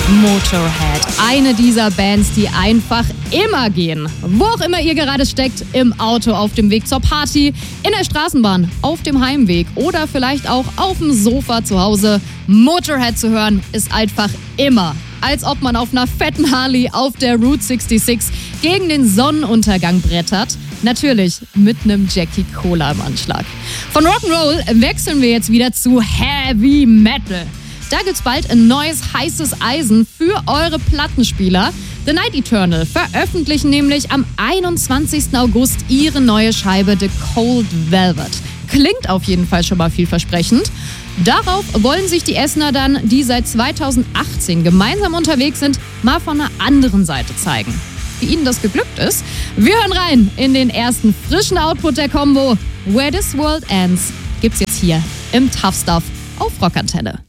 Motorhead, eine dieser Bands, die einfach immer gehen. Wo auch immer ihr gerade steckt, im Auto auf dem Weg zur Party, in der Straßenbahn, auf dem Heimweg oder vielleicht auch auf dem Sofa zu Hause. Motorhead zu hören ist einfach immer, als ob man auf einer fetten Harley auf der Route 66 gegen den Sonnenuntergang brettert. Natürlich mit einem Jackie Cola im Anschlag. Von Rock'n'Roll wechseln wir jetzt wieder zu Heavy Metal. Da gibt's bald ein neues heißes Eisen für eure Plattenspieler. The Night Eternal veröffentlichen nämlich am 21. August ihre neue Scheibe The Cold Velvet. Klingt auf jeden Fall schon mal vielversprechend. Darauf wollen sich die Essener dann, die seit 2018 gemeinsam unterwegs sind, mal von einer anderen Seite zeigen. Wie ihnen das geglückt ist? Wir hören rein in den ersten frischen Output der Combo. Where This World Ends gibt's jetzt hier im Tough Stuff auf Rockantenne.